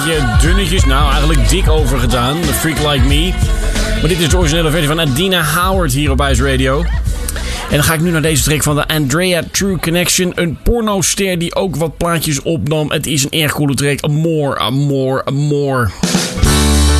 beetje dunnetjes, nou eigenlijk dik over gedaan. The Freak Like Me. Maar dit is de originele versie van Adina Howard hier op Ice Radio. En dan ga ik nu naar deze track van de Andrea True Connection. Een pornoster die ook wat plaatjes opnam. Het is een erg coole track. Amor, amor, amor.